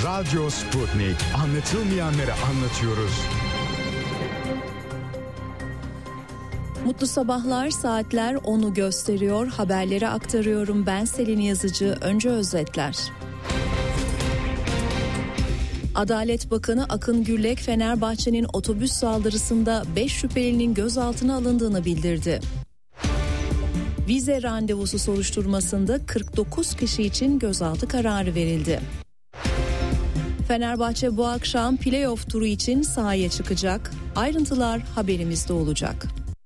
Radyo Sputnik. Anlatılmayanları anlatıyoruz. Mutlu sabahlar, saatler 10'u gösteriyor. Haberleri aktarıyorum. Ben Selin Yazıcı. Önce özetler. Adalet Bakanı Akın Gürlek, Fenerbahçe'nin otobüs saldırısında 5 şüphelinin gözaltına alındığını bildirdi. Vize randevusu soruşturmasında 49 kişi için gözaltı kararı verildi. Fenerbahçe bu akşam play-off turu için sahaya çıkacak. Ayrıntılar haberimizde olacak.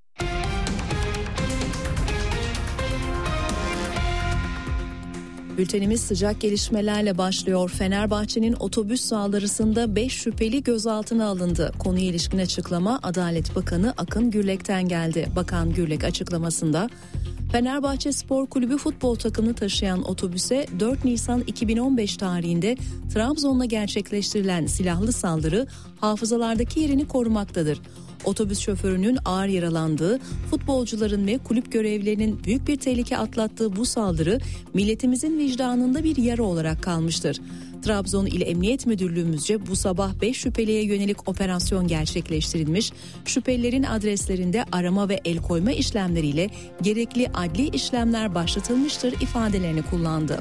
Bültenimiz sıcak gelişmelerle başlıyor. Fenerbahçe'nin otobüs saldırısında 5 şüpheli gözaltına alındı. Konuya ilişkin açıklama Adalet Bakanı Akın Gürlek'ten geldi. Bakan Gürlek açıklamasında, Fenerbahçe Spor Kulübü futbol takımını taşıyan otobüse 4 Nisan 2015 tarihinde Trabzon'la gerçekleştirilen silahlı saldırı hafızalardaki yerini korumaktadır. Otobüs şoförünün ağır yaralandığı, futbolcuların ve kulüp görevlilerinin büyük bir tehlike atlattığı bu saldırı milletimizin vicdanında bir yara olarak kalmıştır. Trabzon İl Emniyet Müdürlüğümüzce bu sabah 5 şüpheliye yönelik operasyon gerçekleştirilmiş. Şüphelilerin adreslerinde arama ve el koyma işlemleriyle gerekli adli işlemler başlatılmıştır ifadelerini kullandı.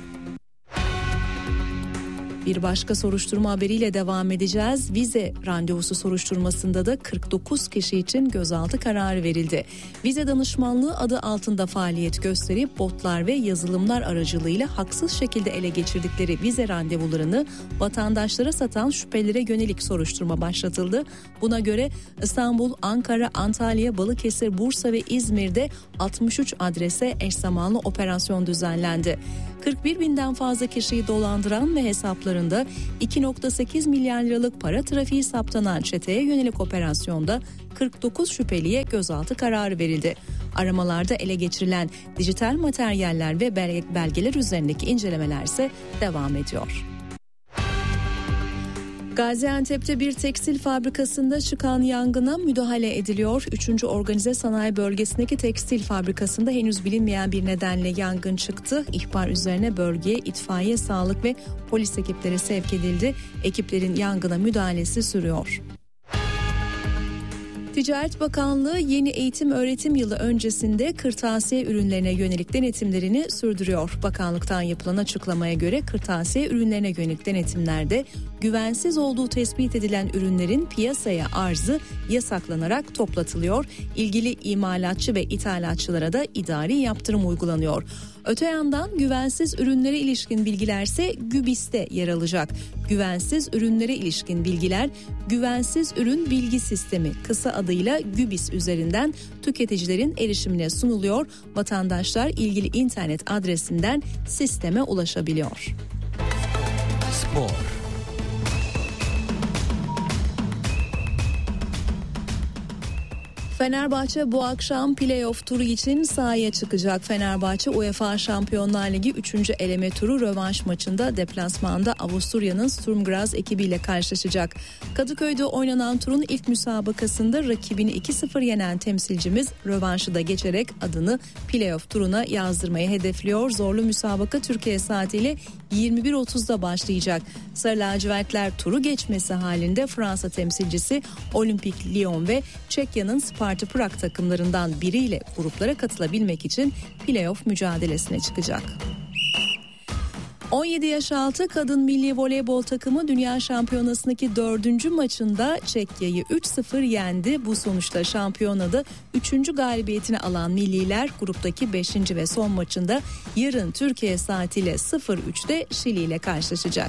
Bir başka soruşturma haberiyle devam edeceğiz. Vize randevusu soruşturmasında da 49 kişi için gözaltı kararı verildi. Vize danışmanlığı adı altında faaliyet gösterip botlar ve yazılımlar aracılığıyla haksız şekilde ele geçirdikleri vize randevularını vatandaşlara satan şüphelilere yönelik soruşturma başlatıldı. Buna göre İstanbul, Ankara, Antalya, Balıkesir, Bursa ve İzmir'de 63 adrese eş zamanlı operasyon düzenlendi. 41 binden fazla kişiyi dolandıran ve hesaplarında 2,8 milyar liralık para trafiği saptanan çeteye yönelik operasyonda 49 şüpheliye gözaltı kararı verildi. Aramalarda ele geçirilen dijital materyaller ve belgeler üzerindeki incelemeler ise devam ediyor. Gaziantep'te bir tekstil fabrikasında çıkan yangına müdahale ediliyor. 3. Organize Sanayi Bölgesi'ndeki tekstil fabrikasında henüz bilinmeyen bir nedenle yangın çıktı. İhbar üzerine bölgeye itfaiye, sağlık ve polis ekipleri sevk edildi. Ekiplerin yangına müdahalesi sürüyor. Ticaret Bakanlığı yeni eğitim öğretim yılı öncesinde kırtasiye ürünlerine yönelik denetimlerini sürdürüyor. Bakanlıktan yapılan açıklamaya göre kırtasiye ürünlerine yönelik denetimlerde güvensiz olduğu tespit edilen ürünlerin piyasaya arzı yasaklanarak toplatılıyor. İlgili imalatçı ve ithalatçılara da idari yaptırım uygulanıyor. Öte yandan güvensiz ürünlere ilişkin bilgilerse GÜBİS'te yer alacak. Güvensiz ürünlere ilişkin bilgiler Güvensiz Ürün Bilgi Sistemi, kısa adıyla GÜBİS üzerinden tüketicilerin erişimine sunuluyor. Vatandaşlar ilgili internet adresinden sisteme ulaşabiliyor. Spor. Fenerbahçe bu akşam play-off turu için sahaya çıkacak. Fenerbahçe UEFA Şampiyonlar Ligi 3. eleme turu rövanş maçında deplasmanda Avusturya'nın Sturm Graz ekibiyle karşılaşacak. Kadıköy'de oynanan turun ilk müsabakasında rakibini 2-0 yenen temsilcimiz rövanşı da geçerek adını play-off turuna yazdırmayı hedefliyor. Zorlu müsabaka Türkiye saatiyle 21.30'da başlayacak. Sarı lacivertler turu geçmesi halinde Fransa temsilcisi Olympique Lyon ve Çekya'nın Sparta Prag takımlarından biriyle gruplara katılabilmek için play-off mücadelesine çıkacak. 17 yaş altı kadın milli voleybol takımı Dünya Şampiyonası'ndaki 4. maçında Çekya'yı 3-0 yendi. Bu sonuçta şampiyonada 3. galibiyetini alan milliler gruptaki 5. ve son maçında yarın Türkiye saatiyle 03'te Şili ile karşılaşacak.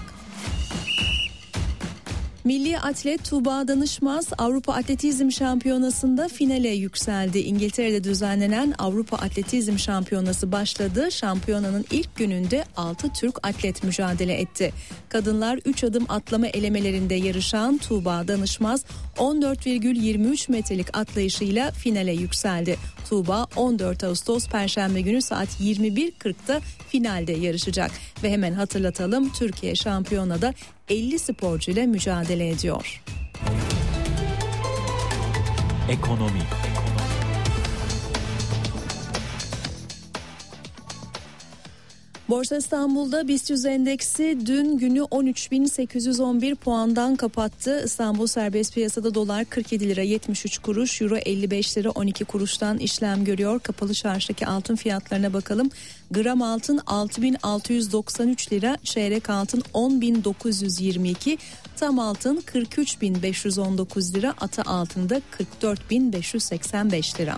Milli atlet Tuğba Danışmaz Avrupa Atletizm Şampiyonası'nda finale yükseldi. İngiltere'de düzenlenen Avrupa Atletizm Şampiyonası başladı. Şampiyonanın ilk gününde 6 Türk atlet mücadele etti. Kadınlar 3 adım atlama elemelerinde yarışan Tuğba Danışmaz 14,23 metrelik atlayışıyla finale yükseldi. Tuğba 14 Ağustos Perşembe günü saat 21.40'da finalde yarışacak. Ve hemen hatırlatalım, Türkiye şampiyonada 50 sporcu ile mücadele ediyor. Borsa İstanbul'da BIST endeksi dün günü 13.811 puandan kapattı. İstanbul serbest piyasada dolar 47 lira 73 kuruş, euro 55 lira 12 kuruştan işlem görüyor. Kapalı çarşıdaki altın fiyatlarına bakalım. Gram altın 6.693 lira, çeyrek altın 10.922, tam altın 43.519 lira, ata altında 44.585 lira.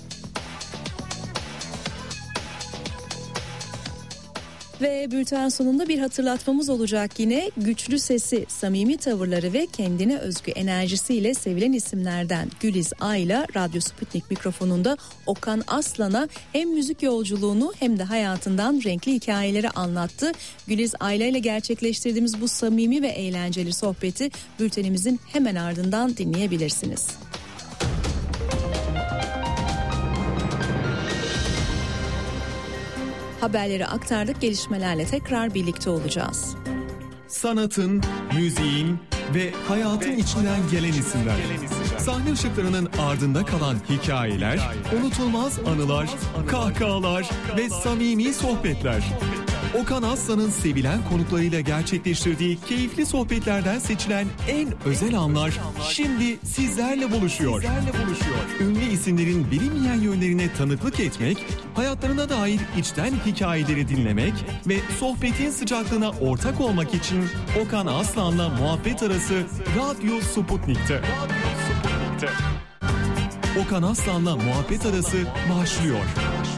Ve bülten sonunda bir hatırlatmamız olacak yine. Güçlü sesi, samimi tavırları ve kendine özgü enerjisiyle sevilen isimlerden Güliz Ayla Radyo Sputnik mikrofonunda Okan Aslan'a hem müzik yolculuğunu hem de hayatından renkli hikayeleri anlattı. Güliz Ayla ile gerçekleştirdiğimiz bu samimi ve eğlenceli sohbeti bültenimizin hemen ardından dinleyebilirsiniz. Haberleri aktardık, gelişmelerle tekrar birlikte olacağız. Sanatın, müziğin ve hayatın içinden gelen isimler. Sahne ışıklarının ardında kalan hikayeler, unutulmaz anılar, kahkahalar ve samimi sohbetler. Okan Aslan'ın sevilen konuklarıyla gerçekleştirdiği keyifli sohbetlerden seçilen en özel anlar şimdi sizlerle buluşuyor. Ünlü isimlerin bilinmeyen yönlerine tanıklık etmek, hayatlarına dair içten hikayeleri dinlemek ve sohbetin sıcaklığına ortak olmak için Okan Aslan'la muhabbet arası Radyo Sputnik'te. Okan Aslan'la muhabbet arası başlıyor.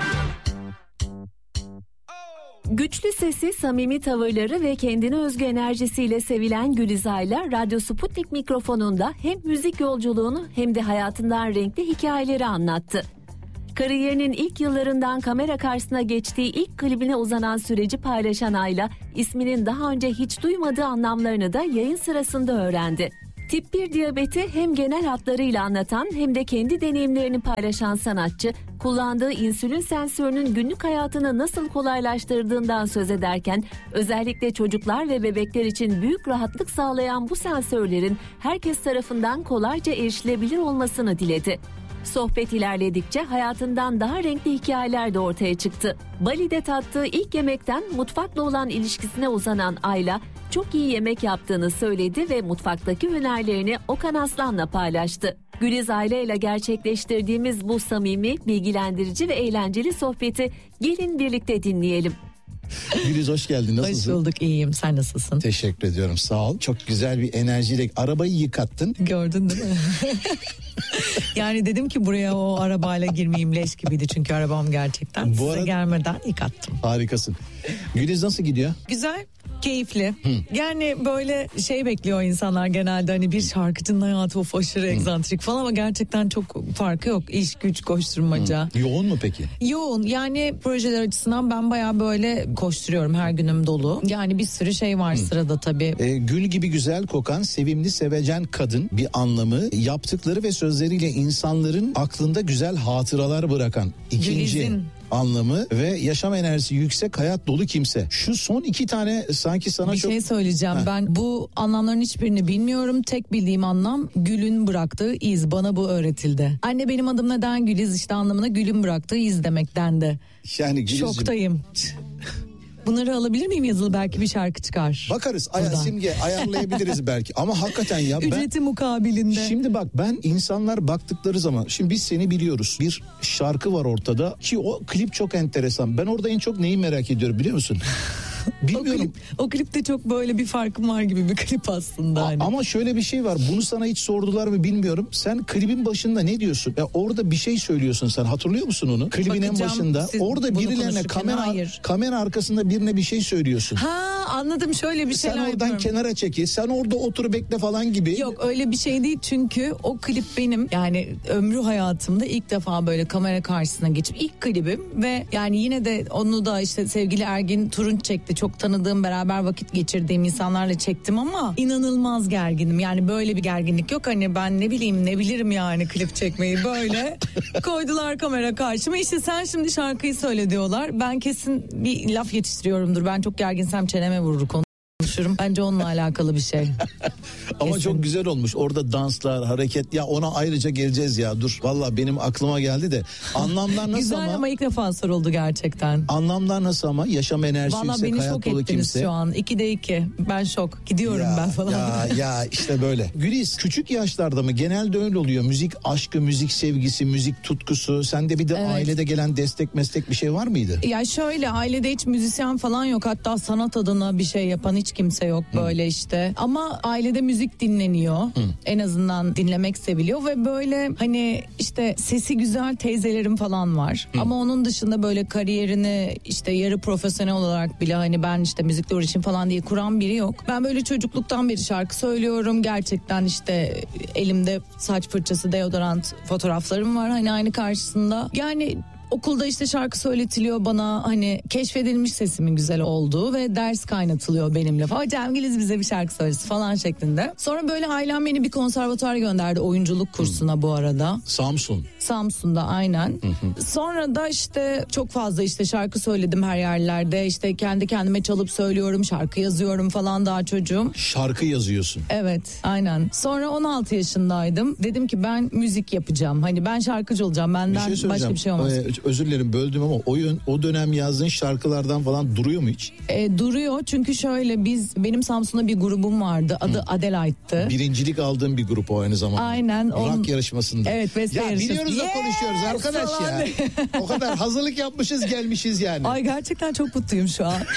Güçlü sesi, samimi tavırları ve kendine özgü enerjisiyle sevilen Güliz Ayla Radyo Sputnik mikrofonunda hem müzik yolculuğunu hem de hayatından renkli hikayeleri anlattı. Kariyerinin ilk yıllarından kamera karşısına geçtiği ilk klibine uzanan süreci paylaşan Ayla, isminin daha önce hiç duymadığı anlamlarını da yayın sırasında öğrendi. Tip 1 diyabeti hem genel hatlarıyla anlatan hem de kendi deneyimlerini paylaşan sanatçı, kullandığı insülin sensörünün günlük hayatını nasıl kolaylaştırdığından söz ederken, özellikle çocuklar ve bebekler için büyük rahatlık sağlayan bu sensörlerin herkes tarafından kolayca erişilebilir olmasını diledi. Sohbet ilerledikçe hayatından daha renkli hikayeler de ortaya çıktı. Bali'de tattığı ilk yemekten mutfakla olan ilişkisine uzanan Ayla, çok iyi yemek yaptığını söyledi ve mutfaktaki hünerlerini Okan Aslan'la paylaştı. Güliz Ayla ile gerçekleştirdiğimiz bu samimi, bilgilendirici ve eğlenceli sohbeti gelin birlikte dinleyelim. Güliz hoş geldin, nasılsın? Hoş bulduk, iyiyim, sen nasılsın? Teşekkür ediyorum, sağ ol. Çok güzel bir enerjiyle arabayı yıkattın. Gördün değil mi? Yani dedim ki buraya o arabayla girmeyeyim, leş gibiydi çünkü arabam gerçekten. Bu size gelmeden yıkattım. Harikasın. Güliz nasıl gidiyor? Güzel. Keyifli. Yani böyle şey bekliyor insanlar genelde, hani bir şarkıcının hayatı of aşırı egzantrik falan, ama gerçekten çok farkı yok. İş güç koşturmaca. Yoğun mu peki? Yoğun, yani projeler açısından ben bayağı böyle koşturuyorum, her günüm dolu. Yani bir sürü şey var sırada tabii. Gül gibi güzel kokan, sevimli, sevecen kadın bir anlamı, yaptıkları ve sözleriyle insanların aklında güzel hatıralar bırakan ikinci Güliz'in anlamı ve yaşam enerjisi yüksek, hayat dolu kimse. Şu son iki tane sanki sana bir çok... şey söyleyeceğim. Ben bu anlamların hiçbirini bilmiyorum. Tek bildiğim anlam gülün bıraktığı iz. Bana bu öğretildi. Anne benim adım neden Güliz, işte anlamına gülün bıraktığı iz demekten de. Yani Gülizciğim... Şoktayım. Bunları alabilir miyim yazılı, belki bir şarkı çıkar. Bakarız, simge ayarlayabiliriz belki, ama hakikaten ya ben... Ücreti mukabilinde. Şimdi bak, ben insanlar baktıkları zaman, şimdi biz seni biliyoruz, bir şarkı var ortada ki o klip çok enteresan. Ben orada en çok neyi merak ediyorum biliyor musun? Bilmiyorum. O klipte çok böyle bir farkım var gibi bir klip aslında. Hani. Ama şöyle bir şey var, bunu sana hiç sordular mı bilmiyorum. Sen klibin başında ne diyorsun? Orada bir şey söylüyorsun sen, hatırlıyor musun onu? Klibin en başında orada birilerine kamera arkasında birine bir şey söylüyorsun. Ha, anladım, şöyle bir şeyler sen oradan yapıyorum. Kenara çekil, sen orada otur bekle falan gibi. Yok, öyle bir şey değil, çünkü o klip benim yani ömrü hayatımda ilk defa böyle kamera karşısına geçip ilk klibim ve yani yine de onu da işte sevgili Ergin Turunç çekti. Çok tanıdığım, beraber vakit geçirdiğim insanlarla çektim ama inanılmaz gerginim. Yani böyle bir gerginlik yok. Hani ben ne bilirim yani klip çekmeyi, böyle koydular kamera karşıma. İşte sen şimdi şarkıyı söyle diyorlar. Ben kesin bir laf yetiştiriyorumdur. Ben çok gerginsem çeneme vurur, konuşurum. Bence onunla alakalı bir şey. Ama Kesin. çok güzel olmuş. Orada danslar, hareket. Ya ona ayrıca geleceğiz ya. Dur. Valla benim aklıma geldi de. Anlamlar nasıl Güzel ama? ama ilk defa soruldu gerçekten. Anlamlar nasıl ama? Yaşam enerjisi Valla yüksek, beni hayat şok dolu ettiniz kimse. şu an. 2'de 2. Ben şok. Gidiyorum Ya, ben falan. ya işte böyle. Güliz, küçük yaşlarda mı? Genelde öyle oluyor. Müzik aşkı, müzik sevgisi, müzik tutkusu. Sende bir de Evet. ailede gelen destek meslek bir şey var mıydı? Ya şöyle, ailede hiç müzisyen falan yok. Hatta sanat adına bir şey yapan hiç kimse yok böyle işte. Ama ailede müzik dinleniyor. En azından dinlemek seviliyor ve böyle hani işte sesi güzel teyzelerim falan var. Ama onun dışında böyle kariyerini işte yarı profesyonel olarak bile hani ben işte müzikle uğraşayım falan diye kuran biri yok. Ben böyle çocukluktan beri şarkı söylüyorum. Gerçekten işte elimde saç fırçası, deodorant fotoğraflarım var hani aynı karşısında. Yani okulda işte şarkı söyletiliyor bana, hani keşfedilmiş sesimin güzel olduğu ve ders kaynatılıyor benimle. Hocam Güliz bize bir şarkı söylesin falan şeklinde. Sonra böyle ailem beni bir konservatuara gönderdi, oyunculuk kursuna bu arada. Samsun'da aynen. Sonra da işte çok fazla işte şarkı söyledim her yerlerde. İşte kendi kendime çalıp söylüyorum, şarkı yazıyorum falan daha çocuğum. Şarkı yazıyorsun. Evet aynen. Sonra 16 yaşındaydım. Dedim ki ben müzik yapacağım. Hani ben şarkıcı olacağım. Benden başka bir şey olmaz. Özür dilerim böldüm ama o dönem yazdığın şarkılardan falan duruyor mu hiç? Duruyor çünkü şöyle benim Samsun'da bir grubum vardı. Adı Adelaide'tı. Birincilik aldığın bir grup o aynı zamanda. Aynen. Rock yarışmasında. Evet, beste ya yarışması. biliyoruz da konuşuyoruz arkadaş ya. O kadar hazırlık yapmışız gelmişiz yani. Ay gerçekten çok mutluyum şu an.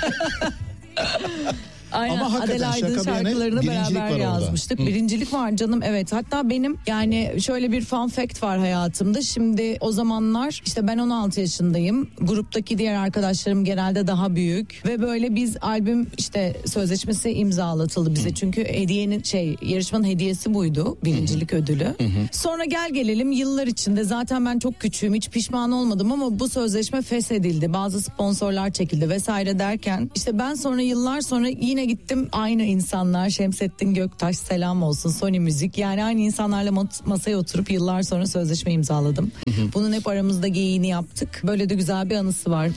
Aynen. Ama hakikaten Adelaide'ın şaka bir yana şarkılarını birincilik beraber var yazmıştık. orada. Birincilik var canım, evet. Hatta benim yani şöyle bir fun fact var hayatımda. Şimdi o zamanlar işte ben 16 yaşındayım. Gruptaki diğer arkadaşlarım genelde daha büyük ve böyle biz albüm işte sözleşmesi imzalatıldı bize. Çünkü yarışmanın hediyesi buydu. Birincilik ödülü. Sonra gelelim yıllar içinde zaten ben çok küçüğüm, hiç pişman olmadım ama bu sözleşme feshedildi. Bazı sponsorlar çekildi vesaire derken işte ben sonra yıllar sonra yine gittim, aynı insanlar, Şemsettin Göktaş selam olsun, Sony Müzik, yani aynı insanlarla masaya oturup yıllar sonra sözleşme imzaladım. Bunun hep aramızda geyiğini yaptık. Böyle de güzel bir anısı var.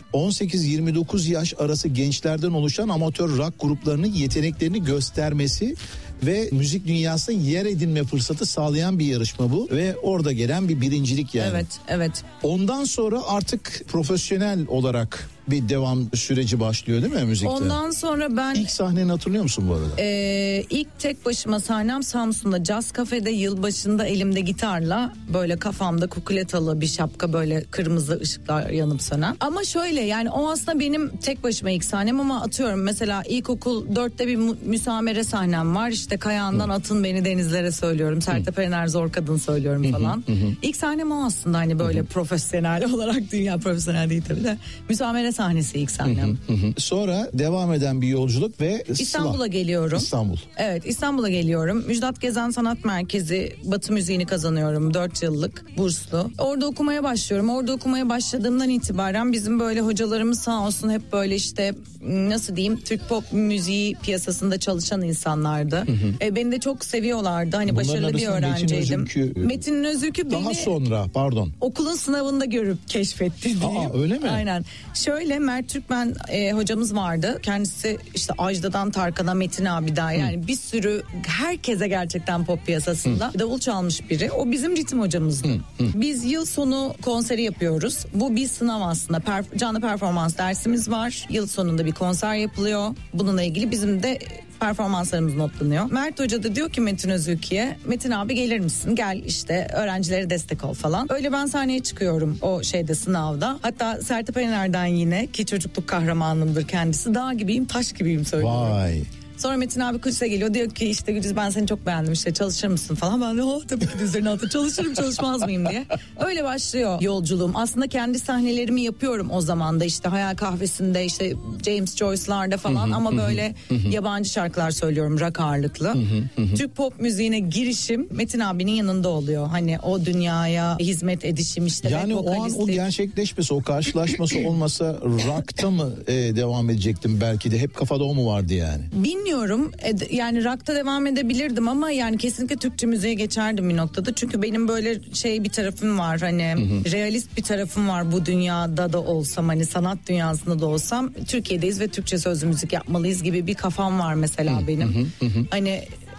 18-29 yaş arası gençlerden oluşan amatör rock gruplarının yeteneklerini göstermesi ve müzik dünyasında yer edinme fırsatı sağlayan bir yarışma bu ve orada gelen bir birincilik yani. Evet. Ondan sonra artık profesyonel olarak bir devam süreci başlıyor değil mi müzikte? Ondan sonra ben... İlk sahneni hatırlıyor musun bu arada? İlk tek başıma sahnem Samsun'da Caz Cafe'de, yılbaşında elimde gitarla böyle kafamda kukuletalı bir şapka, böyle kırmızı ışıklar yanıp sönen. Ama şöyle yani o aslında benim tek başıma ilk sahnem ama atıyorum mesela ilkokul 4'te bir müsamere sahnem var. İşte Kayağından Atın Beni Denizlere söylüyorum. Sertab Erener Zor Kadın söylüyorum falan. İlk sahnem o aslında, hani böyle profesyonel olarak, dünya profesyonel değil tabii de. Müsamere sahnesi ilk sahnem. Sonra devam eden bir yolculuk ve İstanbul'a geliyorum. İstanbul. Evet, İstanbul'a geliyorum. Müjdat Gezen Sanat Merkezi Batı müziğini kazanıyorum. 4 yıllık burslu. Orada okumaya başlıyorum. Orada okumaya başladığımdan itibaren bizim böyle hocalarımız sağ olsun hep böyle işte nasıl diyeyim, Türk pop müziği piyasasında çalışan insanlardı. Beni de çok seviyorlardı. Hani bunların başarılı bir arasında öğrenciydim. Metin Özülkü daha beni sonra okulun sınavında görüp keşfetti diyeyim. Öyle mi? Aynen. Şöyle Mert Türkmen hocamız vardı. Kendisi işte Ajda'dan Tarkan'a, Metin abi daha, yani bir sürü herkese gerçekten pop piyasasında davul çalmış biri. O bizim ritim hocamızdı. Biz yıl sonu konseri yapıyoruz. Bu bir sınav aslında. Canlı performans dersimiz var. Yıl sonunda bir konser yapılıyor. Bununla ilgili bizim de performanslarımız notlanıyor. Mert Hoca da diyor ki Metin Özülkü'ye, Metin abi gelir misin? Gel işte öğrencilere destek ol falan. Öyle ben sahneye çıkıyorum o sınavda. Hatta Sertab Erener'den yine, ki çocukluk kahramanımdır kendisi. Dağ gibiyim, taş gibiyim söylüyorum. Vay. Sonra Metin abi kulise geliyor, diyor ki işte Güliz ben seni çok beğendim, işte çalışır mısın falan. Ben de tabii ki de üzerine atı çalışırım, çalışmaz mıyım diye. Öyle başlıyor yolculuğum. Aslında kendi sahnelerimi yapıyorum o zaman da, işte Hayal Kahvesi'nde, işte James Joyce'larda falan ama böyle yabancı şarkılar söylüyorum, rock ağırlıklı. Türk pop müziğine girişim Metin abinin yanında oluyor. Hani o dünyaya hizmet edişim işte. Yani o an o gerçekleşmesi, o karşılaşması olmasa rock'ta mı devam edecektim belki de, hep kafada o mu vardı yani? Bilmiyorum. Yani rock'ta devam edebilirdim ama yani kesinlikle Türkçe müziğe geçerdim bir noktada. Çünkü benim böyle bir tarafım var, hani realist bir tarafım var bu dünyada da olsam, hani sanat dünyasında da olsam Türkiye'deyiz ve Türkçe sözlü müzik yapmalıyız gibi bir kafam var mesela benim. Hani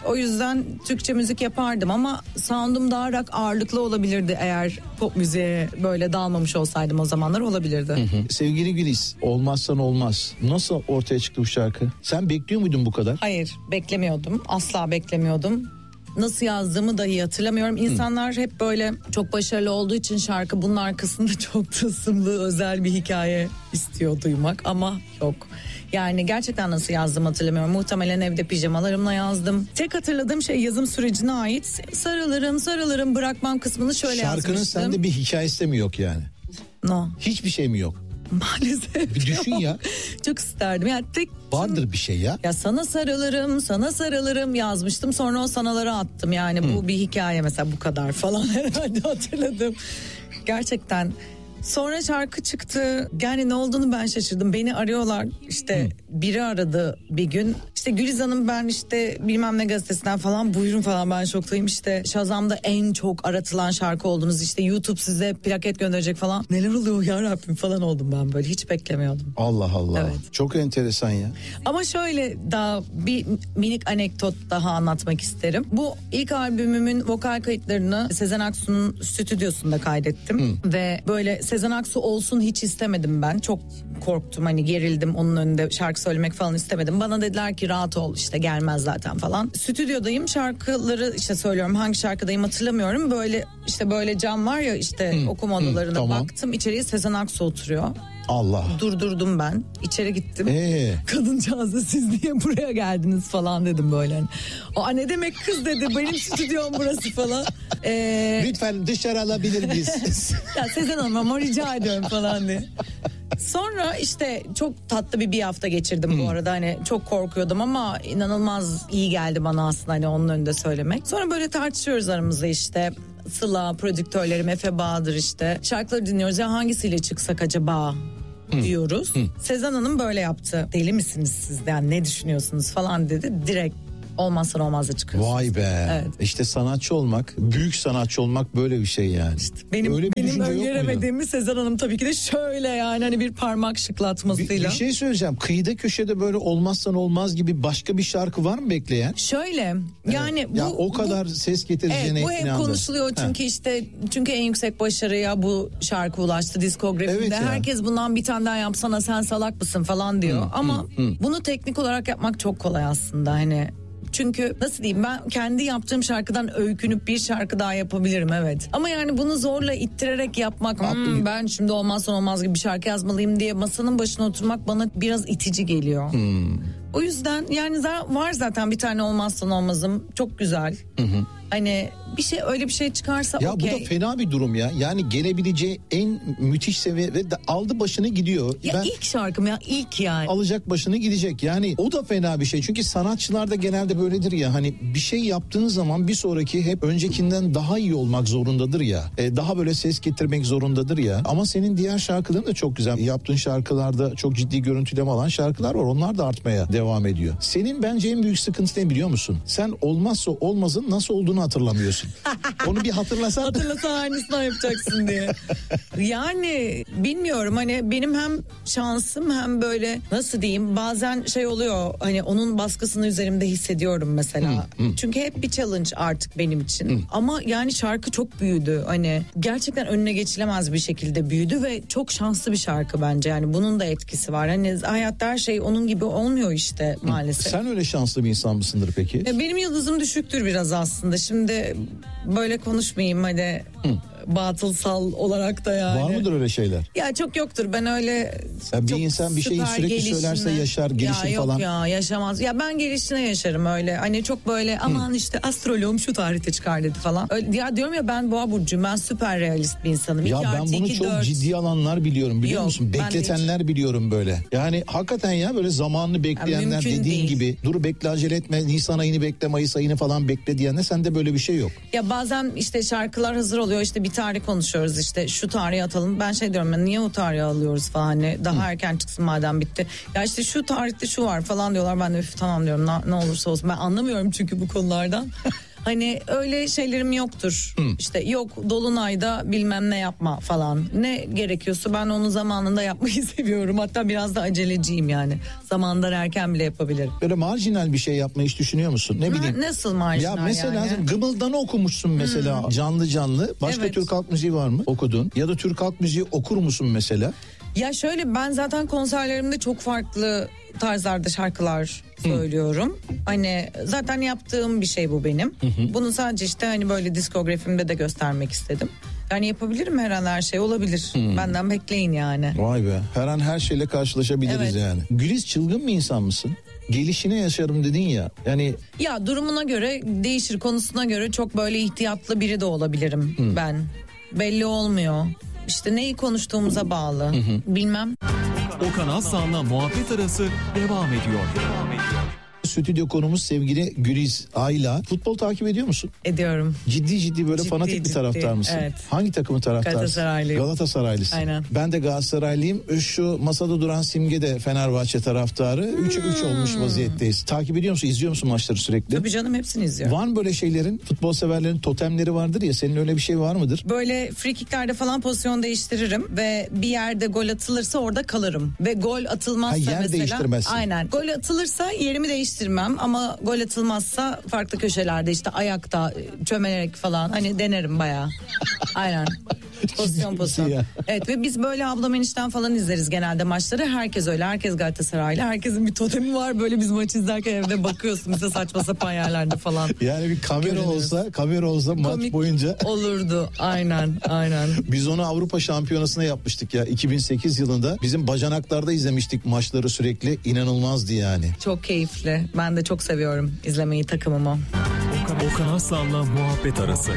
O yüzden Türkçe müzik yapardım ama sound'um daha rock ağırlıklı olabilirdi eğer pop müziğe böyle dalmamış olsaydım, o zamanlar olabilirdi. Sevgili Güliz, olmazsan olmaz. Nasıl ortaya çıktı bu şarkı? Sen bekliyor muydun bu kadar? Hayır, beklemiyordum. Asla beklemiyordum. Nasıl yazdığımı dahi hatırlamıyorum. İnsanlar hep böyle çok başarılı olduğu için şarkı bunun arkasında çok tılsımlı özel bir hikaye istiyor duymak ama yok. Yani gerçekten nasıl yazdığımı hatırlamıyorum. Muhtemelen evde pijamalarımla yazdım. Tek hatırladığım şey yazım sürecine ait. Sarılırım bırakmam kısmını şöyle yazmıştım. Şarkının sende bir hikayesi de mi yok yani? No. Hiçbir şey mi yok? Maalesef. Bir düşün ya. Çok isterdim. Yani vardır bir şey ya. Ya sana sarılırım yazmıştım. Sonra o sanaları attım. Yani bu bir hikaye mesela, bu kadar falan herhalde hatırladım. Gerçekten. Sonra şarkı çıktı. Yani ne olduğunu ben şaşırdım. Beni arıyorlar. İşte biri aradı bir gün. İşte Güliz Hanım, ben işte bilmem ne gazetesinden falan, buyurun falan, ben şoktayım. İşte Shazam'da en çok aratılan şarkı oldunuz. İşte YouTube size plaket gönderecek falan. Neler oluyor ya Rabbim falan oldum ben böyle. Hiç beklemiyordum. Allah Allah. Evet. Çok enteresan ya. Ama şöyle daha bir minik anekdot daha anlatmak isterim. Bu ilk albümümün vokal kayıtlarını Sezen Aksu'nun stüdyosunda kaydettim. Ve böyle Sezen Aksu olsun hiç istemedim ben. Çok korktum, hani gerildim, onun önünde şarkı söylemek falan istemedim. Bana dediler ki rahat ol, işte gelmez zaten falan. Stüdyodayım, şarkıları işte söylüyorum, hangi şarkıdayım hatırlamıyorum. Böyle işte böyle cam var ya işte okuma odalarına tamam. Baktım, içeriye Sezen Aksu oturuyor. Allah. Durdurdum ben. İçeri gittim. Kadıncağız da siz niye buraya geldiniz falan dedim böyle. O ne demek kız dedi. Benim stüdyom burası falan. Lütfen dışarı alabilir miyiz? Ya Sezen Hanım ama rica ediyorum falan diye. Sonra işte çok tatlı bir hafta geçirdim bu arada. Hani çok korkuyordum ama inanılmaz iyi geldi bana aslında hani onun önünde söylemek. Sonra böyle tartışıyoruz aramızda işte. Sıla, prodüktörlerim Efe Bahadır işte. Şarkıları dinliyoruz, ya hangisiyle çıksak acaba diyoruz. Sezen Hanım böyle yaptı. Deli misiniz siz? Yani ne düşünüyorsunuz falan dedi. Direkt olmazsa olmazda çıkıyorsunuz. Vay be. Evet. İşte sanatçı olmak, büyük sanatçı olmak böyle bir şey yani. İşte benim öngöremediğimi Sezen Hanım tabii ki de şöyle yani hani bir parmak şıklatmasıyla. Bir şey söyleyeceğim. Kıyıda köşede böyle olmazsan olmaz gibi başka bir şarkı var mı bekleyen? Şöyle yani evet. Ya o kadar ses getireceğine bu hep konuşuluyor çünkü çünkü en yüksek başarıya bu şarkı ulaştı diskografide. Evet herkes bundan bir tane daha yapsana, sen salak mısın falan diyor. Ama bunu teknik olarak yapmak çok kolay aslında hani. Çünkü nasıl diyeyim, ben kendi yaptığım şarkıdan öykünüp bir şarkı daha yapabilirim evet. Ama yani bunu zorla ittirerek yapmak, ben şimdi olmazsa olmaz gibi bir şarkı yazmalıyım diye masanın başına oturmak bana biraz itici geliyor. O yüzden yani var zaten bir tane olmazsa olmazım, çok güzel. Hani bir şey, öyle bir şey çıkarsa ya bu da fena bir durum ya. Yani gelebileceği en müthiş seviye ve aldı başını gidiyor. Ya ilk şarkım ya, ilk yani. Alacak başını gidecek. Yani o da fena bir şey. Çünkü sanatçılar da genelde böyledir ya. Hani bir şey yaptığın zaman bir sonraki hep öncekinden daha iyi olmak zorundadır ya. Daha böyle ses getirmek zorundadır ya. Ama senin diğer şarkıların da çok güzel. Yaptığın şarkılarda çok ciddi görüntüleme alan şarkılar var. Onlar da artmaya devam ediyor. Senin bence en büyük sıkıntı ne biliyor musun? Sen olmazsa olmazın nasıl olduğunu hatırlamıyorsun. Onu bir hatırlasan. Hatırlasan aynısını yapacaksın diye. Yani bilmiyorum, hani benim hem şansım hem böyle nasıl diyeyim, bazen şey oluyor hani onun baskısını üzerimde hissediyorum mesela. Çünkü hep bir challenge artık benim için. Ama yani şarkı çok büyüdü. Hani gerçekten önüne geçilemez bir şekilde büyüdü ve çok şanslı bir şarkı bence. Yani bunun da etkisi var. Hani hayatta her şey onun gibi olmuyor işte maalesef. Sen öyle şanslı bir insan mısındır peki? Benim yıldızım düşüktür biraz aslında. Şimdi böyle konuşmayayım hadi batılsal olarak da yani. Var mıdır öyle şeyler? Ya çok yoktur, ben öyle ya bir insan bir şeyi sürekli söylerse yaşar, gelişir ya falan. Ya yaşamaz. Ya ben gelişine yaşarım öyle. Hani çok böyle aman işte astroloğum şu tarihte çıkar dedi falan. Öyle, ya diyorum ya, ben boğa burcuyum, ben süper realist bir insanım. Ya ben bunu çok ciddi alanlar biliyorum, biliyor musun? Bekletenler biliyorum böyle. Yani hakikaten ya böyle zamanını bekleyenler, dediğin değil gibi. Dur bekle, acele etme, Nisan ayını bekle, Mayıs ayını falan bekle diyenler, sende böyle bir şey yok. Ya bazen işte şarkılar hazır oluyor, işte bir tarih konuşuyoruz, işte şu tarihe atalım. Ben şey diyorum, niye o tarihe alıyoruz falan, hani daha erken çıksın madem bitti. Ya işte şu tarihte şu var falan diyorlar, ben de tamam diyorum, ne olursa olsun. Ben anlamıyorum çünkü bu konulardan. Hani öyle şeylerim yoktur. İşte yok dolunayda bilmem ne yapma falan. Ne gerekiyorsa ben onu zamanında yapmayı seviyorum. Hatta biraz da aceleciyim yani. Zamandan erken bile yapabilirim. Böyle marjinal bir şey yapmayı hiç düşünüyor musun? Ne bileyim. Nasıl marjinal ya mesela yani? Gımıldan'ı okumuşsun mesela canlı. Başka Evet. Türk halk müziği var mı okudun? Ya da Türk halk müziği okur musun mesela? Ya şöyle ben zaten konserlerimde çok farklı tarzlarda şarkılar söylüyorum. Hani zaten yaptığım bir şey bu benim. Bunu sadece işte hani böyle diskografimde de göstermek istedim. Yani yapabilirim her an, her şey olabilir. Benden bekleyin yani. Vay be, her an her şeyle karşılaşabiliriz Evet. yani. Güliz, çılgın bir insan mısın? Gelişine yaşarım dedin ya. Yani Ya durumuna göre değişir, konusuna göre çok böyle ihtiyatlı biri de olabilirim ben. Belli olmuyor. İşte neyi konuştuğumuza bağlı. Bilmem. Okan Aslan'la muhabbet arası devam ediyor. stüdyo konumuz sevgili Güliz Ayla. Futbol takip ediyor musun? Ediyorum. Ciddi böyle fanatik bir ciddi. taraftar mısın? Evet. Hangi takımın taraftarsın? Galatasaraylıyım. Galatasaraylısın. Aynen. Ben de Galatasaraylıyım. Şu masada duran Simge de Fenerbahçe taraftarı. 3'e 3 olmuş vaziyetteyiz. Takip ediyor musun? İzliyor musun maçları sürekli? Tabii canım, hepsini izliyorum. Var mı böyle şeylerin? Futbol severlerin totemleri vardır ya. Senin öyle bir şey var mıdır? Böyle free-kicklerde falan pozisyon değiştiririm ve bir yerde gol atılırsa orada kalırım. Ve gol atılmazsa yer mesela... değiştirmezsin. Aynen. Gol atılırsa yerimi değiştirmem ama gol atılmazsa farklı köşelerde işte ayakta çömelerek falan hani denerim bayağı. Aynen. Pozisyon. Ya. Evet, ve biz böyle ablam enişten falan izleriz genelde maçları. Herkes öyle. Herkes Galatasaraylı. Herkesin bir totemi var. Böyle biz maç izlerken evde bakıyorsun. Bize saçma sapan yerlerde falan. Yani bir kamera olsa maç Komik boyunca. olurdu. Aynen. Biz onu Avrupa Şampiyonası'na yapmıştık ya 2008 yılında. Bizim bacanaklarda izlemiştik maçları sürekli. İnanılmazdı yani. Çok keyifli. Ben de çok seviyorum izlemeyi, takımımı. Okan Aslan'la muhabbet arası.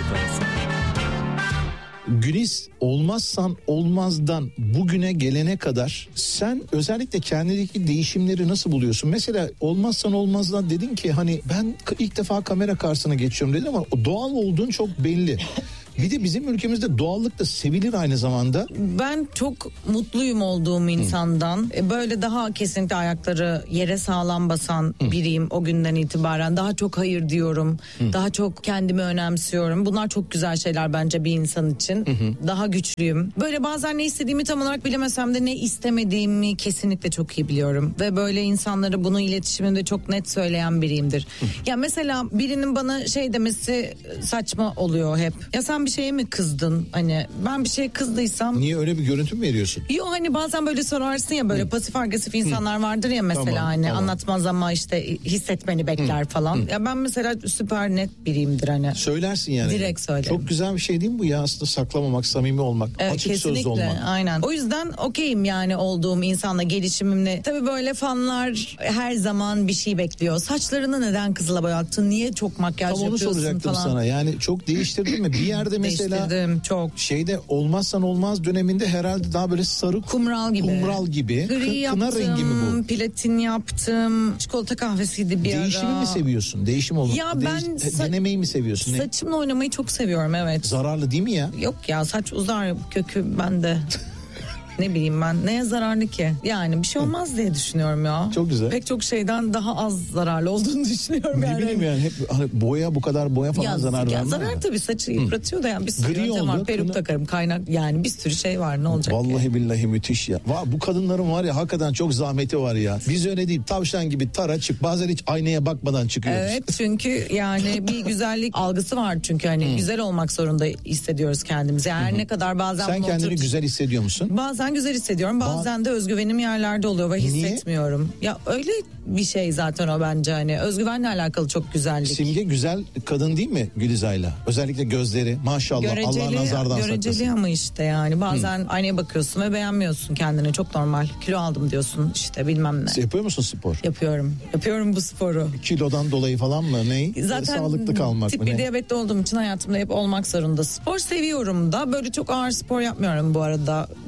Güliz, olmazsan olmazdan bugüne gelene kadar sen özellikle kendindeki değişimleri nasıl buluyorsun? Mesela olmazsan olmazdan dedin ki hani ben ilk defa kamera karşısına geçiyorum dedin ama doğal olduğun çok belli. Bir de bizim ülkemizde doğallık da sevilir aynı zamanda. Ben çok mutluyum olduğum insandan. Böyle daha kesinlikle ayakları yere sağlam basan biriyim o günden itibaren. Daha çok hayır diyorum. Daha çok kendimi önemsiyorum. Bunlar çok güzel şeyler bence bir insan için. Daha güçlüyüm. Böyle bazen ne istediğimi tam olarak bilemesem de ne istemediğimi kesinlikle çok iyi biliyorum. Ve böyle insanlara bunu iletişimimde çok net söyleyen biriyimdir. Ya mesela birinin bana şey demesi saçma oluyor hep. Ya sen bir şeye mi kızdın? Hani ben bir şeye kızdıysam... Niye, öyle bir görüntü mü veriyorsun? Yok, hani bazen böyle sorarsın ya, böyle pasif agresif insanlar vardır ya mesela, Tamam, hani tamam. anlatmaz ama işte hissetmeni bekler falan. Ya ben mesela süper net biriyimdir hani. Söylersin yani. Direkt söylerim. Çok güzel bir şey değil mi bu ya, aslında saklamamak, samimi olmak, Evet, açık kesinlikle, sözlü olmak. aynen. O yüzden okeyim yani olduğum insanla, gelişimimle. Tabii böyle fanlar her zaman bir şey bekliyor. Saçlarını neden kızıla boyattın? Niye çok makyaj Tam onu yapıyorsun soracaktım falan. sana. Yani çok değiştirdin mi? Bir yerde mesela Değiştirdim çok. şeyde olmazsan olmaz döneminde herhalde daha böyle sarı Kumral gibi. Gri yaptım, kına rengi mi bu? platin yaptım. Çikolata kahvesiydi bir Değişimi ara. mi seviyorsun? Değişim olmak. Ya ben denemeyi mi seviyorsun? Ne? Saçımla oynamayı çok seviyorum, evet. Zararlı değil mi ya? Yok ya, saç uzar, kökü bende. Ne bileyim ben, neye zararlı ki? Yani bir şey olmaz diye düşünüyorum ya. Çok güzel. Pek çok şeyden daha az zararlı olduğunu düşünüyorum Ne yani. bileyim yani, hep hani bu kadar boya falan zarar ya vermez. zarar tabii, saçı yıpratıyor da yani bir sürü Gri yöntem var. oldu, Peruk kına- takarım, kaynak, yani bir sürü şey var, ne olacak Vallahi ki? billahi müthiş ya. Bu kadınların var ya, hakikaten çok zahmeti var ya. Biz öyle değil, tavşan gibi tara çık. Bazen hiç aynaya bakmadan çıkıyoruz. Evet, çünkü yani bir güzellik algısı var, çünkü hani güzel olmak zorunda hissediyoruz kendimizi. Yani her ne kadar bazen Sen bunu kendini güzel hissediyor musun? Bazen güzel hissediyorum, bazen de özgüvenim yerlerde oluyor ve hissetmiyorum. Ya öyle bir şey zaten o, bence hani özgüvenle alakalı çok güzellik. Simge güzel kadın değil mi Güliz Ayla? Özellikle gözleri, maşallah, Allah nazardan Göreceli saklasın. ama işte yani bazen aynaya bakıyorsun ve beğenmiyorsun kendini, çok normal. Kilo aldım diyorsun işte, bilmem ne. Yapıyor musun spor? Yapıyorum bu sporu. Kilodan dolayı falan mı? Zaten Sağlıklı kalmak tip mı? 1 Ne? diyabetli olduğum için hayatımda hep olmak zorunda. Spor seviyorum da, böyle çok ağır spor yapmıyorum bu arada. Ben böyle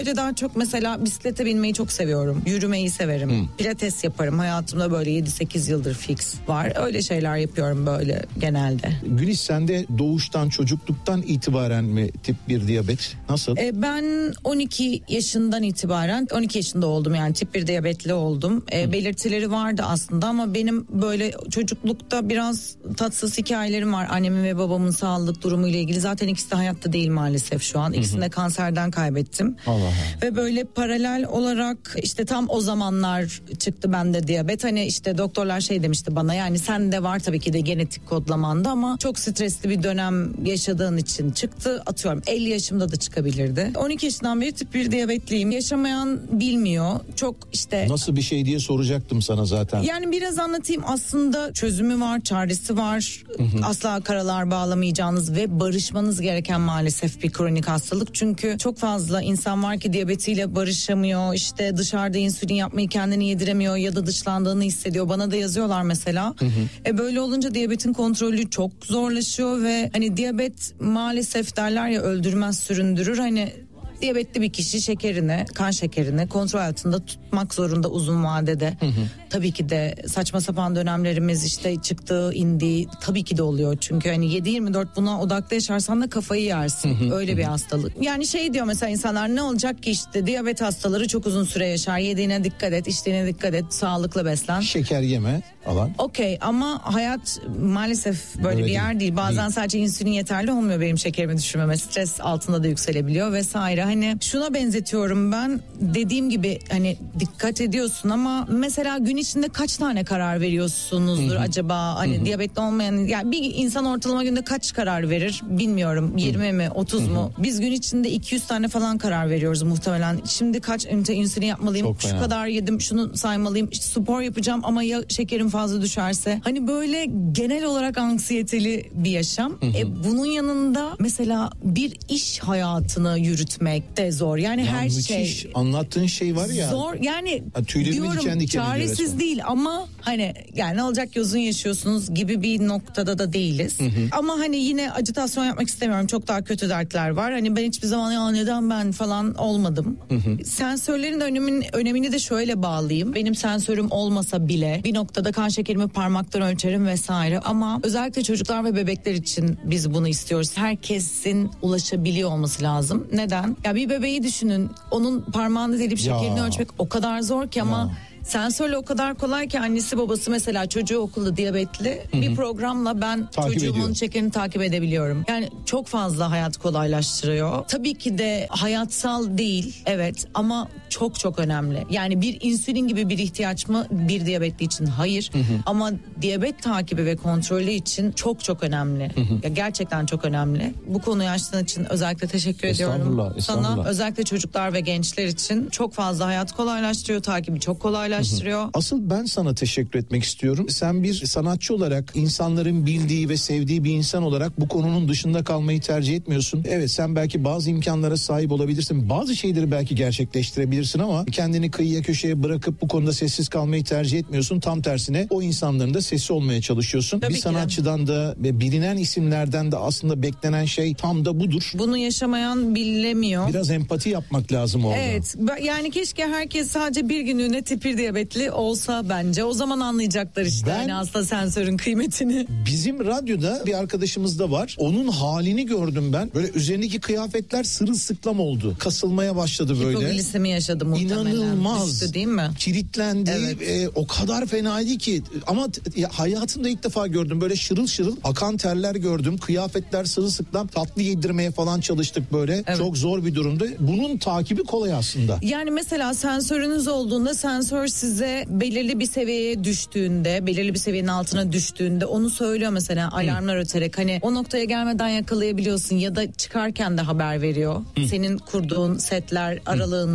böyle daha çok mesela bisiklete binmeyi çok seviyorum. Yürümeyi severim. Pilates yaparım. Hayatımda böyle 7-8 yıldır fix var. Öyle şeyler yapıyorum böyle genelde. Gülis, sende doğuştan, çocukluktan itibaren mi tip 1 diyabet? Nasıl? Ben 12 yaşından itibaren 12 yaşında oldum, yani tip 1 diyabetli oldum. Belirtileri vardı aslında ama benim böyle çocuklukta biraz tatsız hikayelerim var. Annemin ve babamın sağlık durumu ile ilgili. Zaten ikisi de hayatta değil maalesef şu an. İkisini de kanserden kaybettim. Allah. Ve böyle paralel olarak işte tam o zamanlar çıktı bende diyabet. Hani işte doktorlar şey demişti bana, yani sende var tabii ki de genetik kodlamanda ama çok stresli bir dönem yaşadığın için çıktı. Atıyorum 50 yaşımda da çıkabilirdi. 12 yaşından beri tip 1 diyabetliyim. Yaşamayan bilmiyor. Çok işte... Nasıl bir şey diye soracaktım sana zaten. Yani biraz anlatayım. Aslında çözümü var, çaresi var. Asla karalar bağlamayacağınız ve barışmanız gereken maalesef bir kronik hastalık. Çünkü çok fazla insan var ki diyabetiyle barışamıyor. İşte dışarıda insülin yapmayı kendini yediremiyor ya da dışlandığını hissediyor. Bana da yazıyorlar mesela. Böyle olunca diyabetin kontrolü çok zorlaşıyor ve hani diyabet maalesef derler ya, öldürmez süründürür. Hani diyabetli bir kişi şekerini, kan şekerini kontrol altında tutmak zorunda uzun vadede. Tabii ki de saçma sapan dönemlerimiz işte çıktı, indi, tabii ki de oluyor. Çünkü hani 7-24 buna odaklı yaşarsan da kafayı yersin. Öyle bir hastalık. Yani şey diyor mesela insanlar, ne olacak ki işte diyabet hastaları çok uzun süre yaşar. Yediğine dikkat et, içtiğine dikkat et, sağlıklı beslen. Şeker yeme falan. Okey, ama hayat maalesef böyle bir yer değil. Bazen sadece insülin yeterli olmuyor benim şekerimi düşürmeme. Stres altında da yükselebiliyor vesaire. Hani şuna benzetiyorum ben, dediğim gibi hani dikkat ediyorsun ama mesela gün içinde kaç tane karar veriyorsunuzdur acaba? Hani diyabetli olmayan, yani bir insan ortalama günde kaç karar verir bilmiyorum, 20 mi 30 mu? Biz gün içinde 200 tane falan karar veriyoruz muhtemelen. Şimdi kaç ünite insülin yapmalıyım? Çok şu fena. kadar yedim, şunu saymalıyım. İşte spor yapacağım ama ya şekerim fazla düşerse? Hani böyle genel olarak anksiyeteli bir yaşam. Bunun yanında mesela bir iş hayatını yürütmek de zor. Yani Ya her müthiş. şey Anlattığın şey var ya. zor. Yani tüylerimi diken diyorum diken ediyor çaresiz resmen. değil ama hani yani ne olacak, uzun yaşıyorsunuz gibi bir noktada da değiliz. Ama hani yine ajitasyon yapmak istemiyorum. Çok daha kötü dertler var. Hani ben hiçbir zaman ya neden ben falan olmadım. Sensörlerin önemini de şöyle bağlayayım. Benim sensörüm olmasa bile bir noktada kan şekerimi parmaktan ölçerim vesaire. Ama özellikle çocuklar ve bebekler için biz bunu istiyoruz. Herkesin ulaşabiliyor olması lazım. Neden? Ya bir bebeği düşünün. Onun parmağını delip şekerini ölçmek o kadar zor ki ama sensörle o kadar kolay ki annesi babası mesela çocuğu okulda diyabetli bir programla ben çocuğumun şekerini takip edebiliyorum. Yani çok fazla hayat kolaylaştırıyor. Tabii ki de hayatsal değil, evet, ama çok çok önemli. Yani bir insülin gibi bir ihtiyaç mı bir diyabetli için? Hayır. Ama diyabet takibi ve kontrolü için çok çok önemli. Ya gerçekten çok önemli. Bu konuyu açtığın için özellikle teşekkür ediyorum. Sana özellikle çocuklar ve gençler için çok fazla hayat kolaylaştırıyor, takibi çok kolaylaştırıyor. Asıl ben sana teşekkür etmek istiyorum. Sen bir sanatçı olarak, insanların bildiği ve sevdiği bir insan olarak bu konunun dışında kalmayı tercih etmiyorsun. Evet, sen belki bazı imkanlara sahip olabilirsin. Bazı şeyleri belki gerçekleştirebilirsin ama kendini kıyıya köşeye bırakıp bu konuda sessiz kalmayı tercih etmiyorsun. Tam tersine o insanların da sesi olmaya çalışıyorsun. Tabii bir sanatçıdan da ve bilinen isimlerden de aslında beklenen şey tam da budur. Bunu yaşamayan bilemiyor. Biraz empati yapmak lazım orada. Evet, yani keşke herkes sadece bir günlüğüne tip 1 diyabetli olsa bence. O zaman anlayacaklar işte hani aslında sensörün kıymetini. Bizim radyoda bir arkadaşımız da var. Onun halini gördüm ben. Böyle üzerindeki kıyafetler sırılsıklam oldu. Kasılmaya başladı böyle. Hipoglisemi yaşadı muhtemelen. İnanılmaz. Düştü değil mi? Kilitlendi. Evet. O kadar fenaydı ki. Ama hayatımda ilk defa gördüm. Böyle şırıl şırıl akan terler gördüm. Kıyafetler sırılsıklam. Tatlı yedirmeye falan çalıştık böyle. Evet. Çok zor bir durumdu. Bunun takibi kolay aslında. Yani mesela sensörünüz olduğunda sensör size belirli bir seviyeye düştüğünde, belirli bir seviyenin altına düştüğünde onu söylüyor mesela, alarmlar öterek. Hani o noktaya gelmeden yakalayabiliyorsun ya da çıkarken de haber veriyor. Senin kurduğun setler aralığında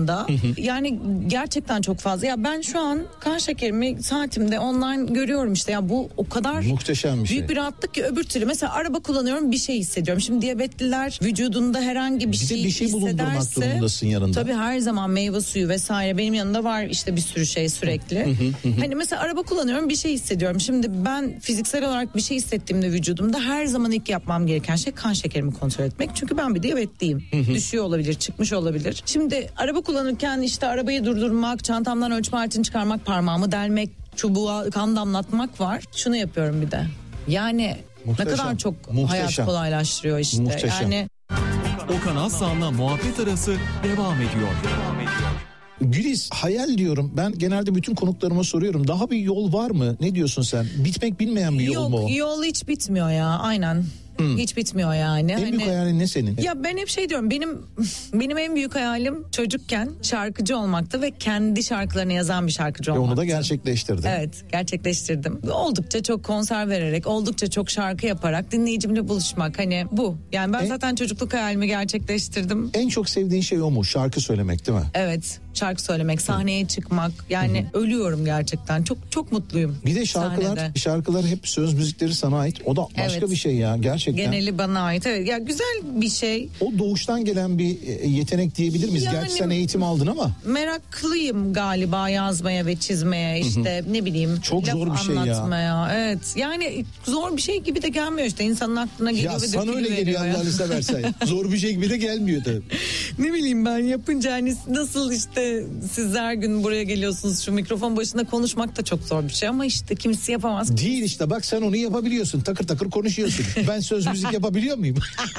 Yani gerçekten çok fazla. Ya ben şu an kan şekerimi saatimde online görüyorum işte. Ya bu o kadar muhteşem bir şey. Büyük bir rahatlık ki öbür türlü. Mesela araba kullanıyorum, bir şey hissediyorum. Şimdi diyabetliler vücudunda herhangi bir şey bulundurmak hissederse, durumundasın yanında. tabii her zaman meyve suyu vesaire benim yanımda var işte, bir sürü şey sürekli. Hani mesela araba kullanıyorum, bir şey hissediyorum. Şimdi ben fiziksel olarak bir şey hissettiğimde vücudumda her zaman ilk yapmam gereken şey kan şekerimi kontrol etmek. Çünkü ben bir diyabetliyim. Düşüyor olabilir, çıkmış olabilir. Şimdi araba kullanırken işte arabayı durdurmak, çantamdan ölçme aletini çıkarmak, parmağımı delmek, çubuğa kan damlatmak var. Şunu yapıyorum bir de. Yani muhteşem, ne kadar çok hayat kolaylaştırıyor işte. Muhteşem. Yani Okan Aslan'la muhabbet arası devam ediyor. Güliz, hayal diyorum. Ben genelde bütün konuklarıma soruyorum. Daha bir yol var mı? Ne diyorsun sen? Bitmek bilmeyen bir yol mu o? Yok, yol hiç bitmiyor ya, aynen. Hiç bitmiyor yani. En büyük hayalin ne senin? Ya ben hep şey diyorum, benim en büyük hayalim çocukken şarkıcı olmaktı ve kendi şarkılarını yazan bir şarkıcı olmaktı. Onu da gerçekleştirdin. Evet, gerçekleştirdim. Oldukça çok konser vererek, oldukça çok şarkı yaparak dinleyicimle buluşmak, hani bu. Yani ben zaten çocukluk hayalimi gerçekleştirdim. En çok sevdiğin şey o mu? Şarkı söylemek değil mi? Evet, şarkı söylemek, sahneye çıkmak. Yani ölüyorum gerçekten. Çok çok mutluyum. Bir de şarkılar hep söz müzikleri sana ait. O da başka bir şey ya gerçekten. Geneli bana ait. Evet ya, güzel bir şey. O doğuştan gelen bir yetenek diyebilir miyiz? Yani, gerçi sen eğitim aldın ama. Meraklıyım galiba yazmaya ve çizmeye, işte ne bileyim. Çok laf zor bir şey ya. Evet. Yani zor bir şey gibi de gelmiyor işte. İnsanın aklına geliyor ya ve sana öyle geliyor Allah'ını seversen. Zor bir şey gibi de gelmiyor tabii. Ne bileyim ben, yapınca hani nasıl işte siz her gün buraya geliyorsunuz, şu mikrofon başında konuşmak da çok zor bir şey ama işte kimisi yapamaz. Değil işte, bak sen onu yapabiliyorsun. Takır takır konuşuyorsun. Ben söz müzik yapabiliyor muyum?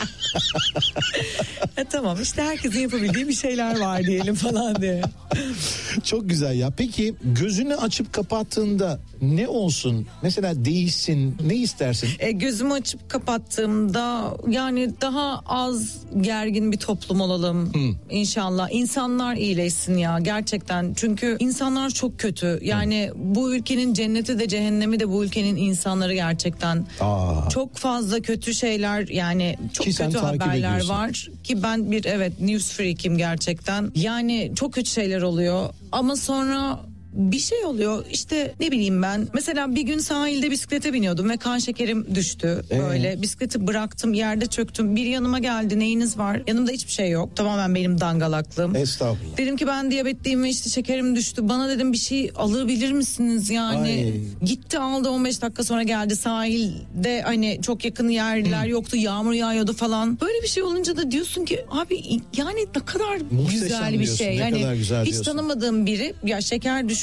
Tamam işte, herkesin yapabildiği bir şeyler var diyelim falan diye. Çok güzel ya. Peki gözünü açıp kapattığında ne olsun? Mesela değişsin. Ne istersin? Gözümü açıp kapattığımda yani daha az gergin bir toplum olalım. İnşallah. İnsanlar iyileşsin ya gerçekten. Çünkü insanlar çok kötü. Yani bu ülkenin cenneti de cehennemi de bu ülkenin insanları gerçekten. Çok fazla kötü şeyler, yani çok kötü haberler var ki ben bir news freak'im gerçekten. Yani çok kötü şeyler oluyor ama sonra bir şey oluyor işte, ne bileyim ben. Mesela bir gün sahilde bisiklete biniyordum ve kan şekerim düştü. Böyle bisikleti bıraktım, yerde çöktüm. Biri yanıma geldi, neyiniz var? Yanımda hiçbir şey yok. Tamamen benim dangalaklığım. Estağfurullah. Dedim ki ben diyabetliyim ve işte şekerim düştü. Bana dedim bir şey alabilir misiniz yani? Gitti aldı, 15 dakika sonra geldi. Sahilde hani çok yakın yerler yoktu. Yağmur yağıyordu falan. Böyle bir şey olunca da diyorsun ki abi yani ne kadar muhteşem güzel bir diyorsun, şey. ne Yani kadar güzel hiç diyorsun. tanımadığım biri, ya şeker düşüklüğü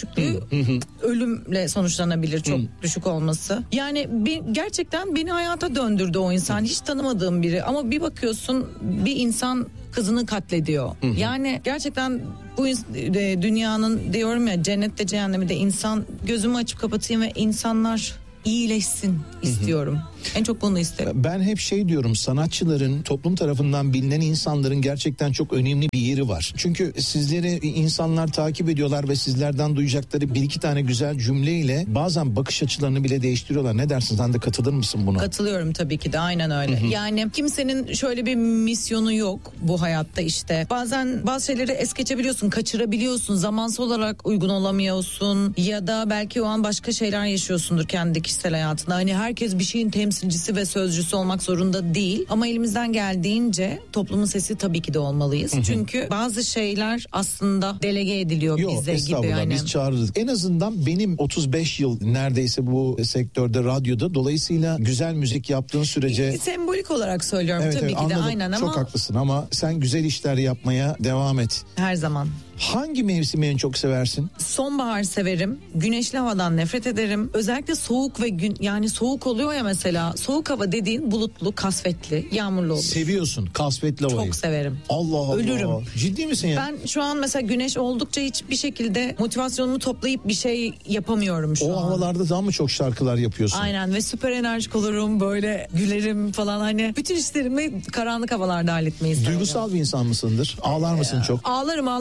ölümle sonuçlanabilir, çok düşük olması. Yani gerçekten beni hayata döndürdü o insan. Hiç tanımadığım biri ama bir bakıyorsun bir insan kızını katlediyor. Yani gerçekten bu dünyanın, diyorum ya, cennette cehennemi de insan. Gözümü açıp kapatayım ve insanlar iyileşsin istiyorum. En çok bunu isterim. Ben hep şey diyorum, sanatçıların, toplum tarafından bilinen insanların gerçekten çok önemli bir yeri var. Çünkü sizleri insanlar takip ediyorlar ve sizlerden duyacakları bir iki tane güzel cümleyle bazen bakış açılarını bile değiştiriyorlar. Ne dersin, sen de katılır mısın buna? Katılıyorum tabii ki de, aynen öyle. Yani kimsenin şöyle bir misyonu yok bu hayatta işte. Bazen bazı şeyleri es geçebiliyorsun, kaçırabiliyorsun, zamansal olarak uygun olamıyorsun ya da belki o an başka şeyler yaşıyorsundur kendi kişisel hayatında. Hani herkes bir şeyin temsilcisi ve sözcüsü olmak zorunda değil ama elimizden geldiğince toplumun sesi tabii ki de olmalıyız. Çünkü bazı şeyler aslında delege ediliyor bize gibi yani. Biz çağırırız. En azından benim 35 yıl neredeyse bu sektörde, radyoda, dolayısıyla güzel müzik yaptığın sürece. Sembolik olarak söylüyorum tabii ki anladım. de, aynen ama. Çok haklısın ama sen güzel işler yapmaya devam et. Her zaman. Hangi mevsimi en çok seversin? Sonbahar severim. Güneşli havadan nefret ederim. Özellikle soğuk ve yani soğuk oluyor ya mesela. Soğuk hava dediğin bulutlu, kasvetli, yağmurlu olur. Seviyorsun kasvetli havayı. Çok severim. Allah Allah. Ölürüm. Ciddi misin ya? Ben şu an mesela güneş oldukça hiçbir şekilde motivasyonumu toplayıp bir şey yapamıyorum şu an. O havalarda daha mı çok şarkılar yapıyorsun? Aynen ve süper enerjik olurum, böyle gülerim falan, hani bütün işlerimi karanlık havalarda halletmeyi seviyorum. Duygusal bir insan mısındır? Ağlar mısın çok? Ağlarım, ağlamayı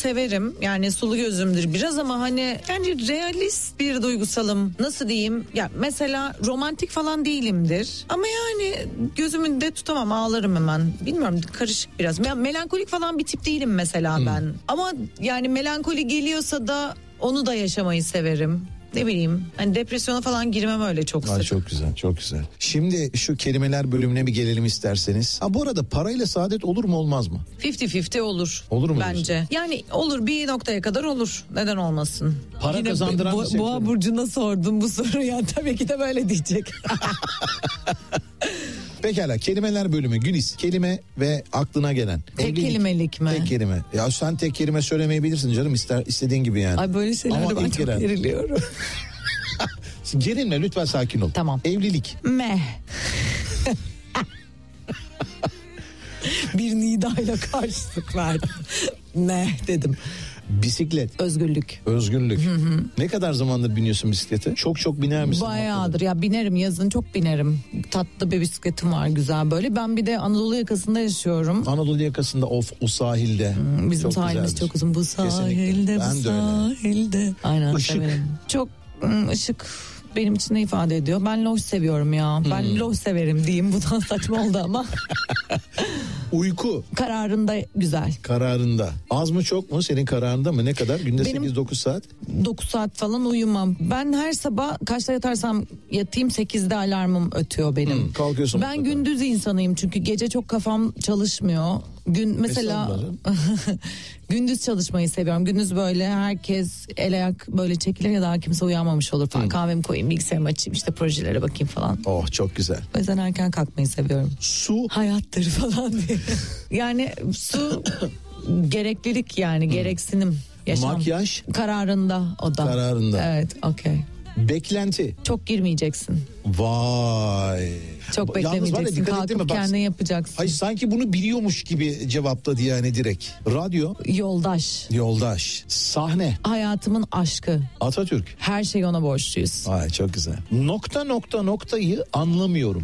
severim. Yani sulu gözümdür biraz ama hani yani realist bir duygusalım. Nasıl diyeyim? Ya mesela romantik falan değilimdir. Ama yani gözümün de tutamam, ağlarım hemen. Bilmiyorum, karışık biraz. Melankolik falan bir tip değilim mesela ben. Ama yani melankoli geliyorsa da onu da yaşamayı severim. Ne bileyim, hani depresyona falan girmem öyle çok sık. Çok güzel, çok güzel. Şimdi şu kelimeler bölümüne bir gelelim isterseniz. Bu arada parayla saadet olur mu olmaz mı? 50-50 olur. Olur mu bence? diyorsun? Yani olur, bir noktaya kadar olur. Neden olmasın? Para Yine kazandıran bir sektör. Boğa burcuna sordum bu soruyu. Yani tabii ki de böyle diyecek. Pekala, kelimeler bölümü. Güliz, kelime ve aklına gelen. Tek kelimelik mi? Tek kelime. Ya sen tek kelime söylemeyebilirsin canım, istediğin gibi yani. Ay böyle şeylerde Ama ben ilk çok gelen. geriliyorum. Gerilme lütfen, sakin ol. Tamam. Evlilik. Meh. Bir nidayla karşılık verdim. Meh dedim. Bisiklet. Özgürlük. Özgürlük. Ne kadar zamandır biniyorsun bisiklete? Çok biner misin? Bayağıdır ya, binerim, yazın çok binerim. Tatlı bir bisikletim var, güzel böyle. Ben bir de Anadolu yakasında yaşıyorum. Anadolu yakasında o sahilde. Bizim çok sahilimiz güzeldir. çok uzun. Bu sahilde, Kesinlikle. bu Ben de öyle. sahilde. Aynen, Işık. severim. Çok ışık benim için ne ifade ediyor? Ben loş seviyorum ya. Ben loş severim diyeyim. Bundan saçma oldu ama. Uyku. Kararında güzel. Kararında. Az mı çok mu? Senin kararında mı? Ne kadar? Günde Benim- 8-9 saat. 9 saat falan uyumam. Ben her sabah kaçta yatarsam yatayım 8'de alarmım ötüyor benim. Kalkıyorsun Ben mutlaka. gündüz insanıyım çünkü gece çok kafam çalışmıyor. Mesela Estağfurullah. gündüz çalışmayı seviyorum. Gündüz böyle herkes el ayak böyle çekilir ya da kimse uyanmamış olur falan. Kahvemi koyayım, bilgisayarımı açayım, işte projelere bakayım falan. Oh, çok güzel. O yüzden erken kalkmayı seviyorum. Su. Hayattır falan diye. Yani su gereklilik, yani gereksinim. Yaşam. Makyaj. Kararında o da. Kararında. Evet, okey. Beklenti. Çok girmeyeceksin. Vay. Çok Yalnız var ya, beklemeyeceksin. dikkat ettin mi? Kalkıp Bak, kendin yapacaksın. Hayır, sanki bunu biliyormuş gibi cevapladı yani direkt. Radyo. Yoldaş. Yoldaş. Sahne. Hayatımın aşkı. Atatürk. Her şeyi ona borçluyuz. Vay, çok güzel. Noktayı anlamıyorum.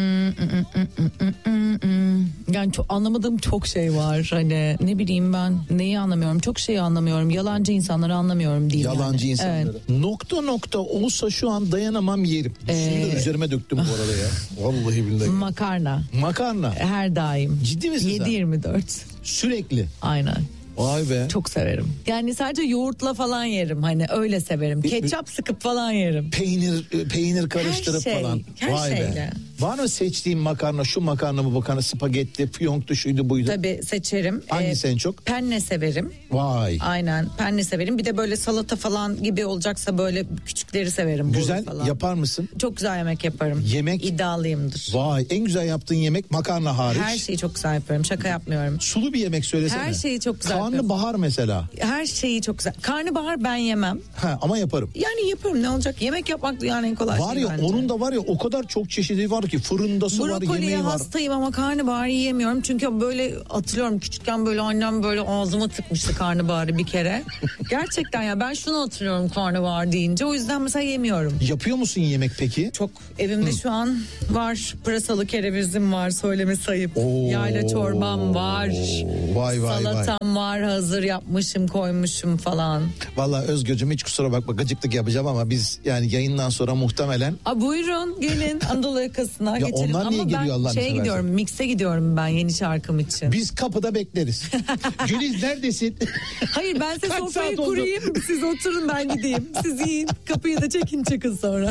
Yani çok anlamadığım çok şey var. Hani ne bileyim, ben neyi anlamıyorum? Çok şeyi anlamıyorum. Yalancı insanları anlamıyorum diyeyim. Yalancı yani. insanları. Evet. Nokta olsa şu an dayanamam yerim. Suyu da üzerime döktüm bu arada ya. Vallahi billahi. Makarna. Makarna. Her daim. Ciddi misin sen? 7-24. Sürekli. Aynen. Vay be. Çok severim. Yani sadece yoğurtla falan yerim. Hani öyle severim. Ketçap sıkıp falan yerim. Peynir karıştırıp Her şey, falan. her Vay be. şeyle. Var mı seçtiğin makarna, şu makarna bu makarna, spagetti, fiyonktu, şuydu buydu? Tabii seçerim. Hangisi en çok? Penne severim. Vay. Aynen, penne severim. Bir de böyle salata falan gibi olacaksa böyle küçükleri severim. Güzel falan. yapar mısın? Çok güzel yemek yaparım. Yemek? İddialıyımdır. Vay, en güzel yaptığın yemek makarna hariç. Her şeyi çok güzel yaparım. Şaka yapmıyorum. Sulu bir yemek söylesene. Her şeyi çok güzel yapıyorum. Karnabahar mesela. Her şeyi çok güzel. Karnabahar ben yemem. Ama yaparım. Yani yaparım, ne olacak? Yemek yapmak dünyanın en kolay Var şeyi ya, bence. onun da var ya, o kadar çok çeşidi var ki, fırındası var, Brokoliye yemeği var. hastayım ama karnabaharı yiyemiyorum. Çünkü böyle hatırlıyorum, küçükken böyle annem böyle ağzıma tıkmıştı karnabaharı bir kere. Gerçekten ya, ben şunu hatırlıyorum karnabahar deyince. O yüzden mesela yemiyorum. Yapıyor musun yemek peki? Çok evimde şu an var. Pırasalı kerevizim var, söylemesi ayıp. Oo. Yayla çorbam var. Vay vay Salatam var, hazır yapmışım, koymuşum falan. Vallahi Özgürcüğüm, hiç kusura bakma, gıcıklık yapacağım ama biz yani yayından sonra muhtemelen... Buyurun gelin Anadolu yakasına Ya geçelim. onlar niye ama geliyor ben Allah'ını seversen? gidiyorum, mix'e gidiyorum ben yeni şarkım için. Biz kapıda bekleriz. Güliz neredesin? Hayır, ben size Kaç sofrayı saat oldu? kurayım, siz oturun, ben gideyim. Siz yiyin, kapıyı da çekin çıkın sonra.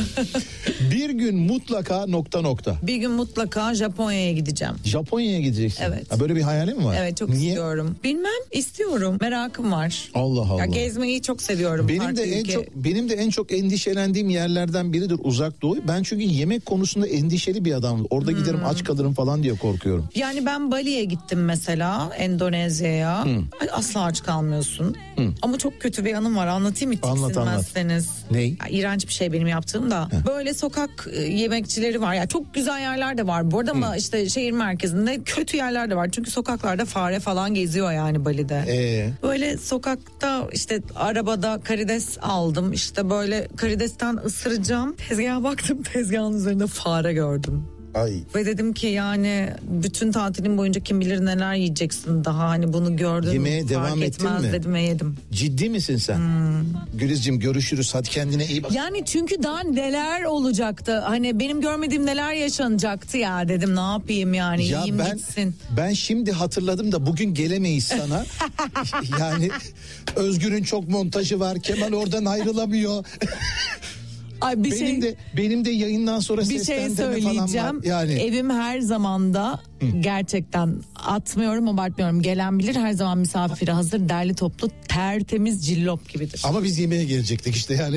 Bir gün mutlaka ... Bir gün mutlaka Japonya'ya gideceğim. Japonya'ya gideceksin. Evet. Ha, böyle bir hayalin mi var? Evet, çok Niye? istiyorum. Bilmem, istiyorum. Merakım var. Allah Allah. Ya gezmeyi çok seviyorum. Benim de en çok endişelendiğim yerlerden biridir Uzak Doğu. Ben çünkü yemek konusunda endişeli bir adamım. Orada giderim aç kalırım falan diye korkuyorum. Yani ben Bali'ye gittim mesela, Endonezya'ya. Asla aç kalmıyorsun. Ama çok kötü bir anım var, anlatayım mı tiksinmezseniz? Ney? Ya, iğrenç bir şey benim yaptığım da. Böyle sokak yemekçileri var. Ya çok güzel yerler de var bu arada ama işte şehir merkezinde kötü yerler de var. Çünkü sokaklarda fare falan geziyor yani Bali'de. Böyle sokakta işte arabada karides aldım. İşte böyle karidesten ısıracağım. Tezgaha baktım, tezgahın üzerinde fare gördüm. Ay. Ve dedim ki yani bütün tatilin boyunca kim bilir neler yiyeceksin daha, hani bunu gördün Yemeğe devam fark ettin etmez mi? dedim ve yedim. Ciddi misin sen? Gülizciğim görüşürüz, hadi kendine iyi bak. Yani çünkü daha neler olacaktı, hani benim görmediğim neler yaşanacaktı ya, dedim ne yapayım yani, Ya yiyeyim gitsin. ben şimdi hatırladım da bugün gelemeyiz sana. Yani Özgür'ün çok montajı var, Kemal oradan ayrılamıyor. Ay benim de yayından sonra bir şey seslendirme falan söyleyeceğim. var. Yani Evim her zaman da gerçekten atmıyorum, abartmıyorum. Gelen bilir, her zaman misafire hazır, derli toplu, tertemiz, cillop gibidir. ama biz yemeğe gelecektik işte yani.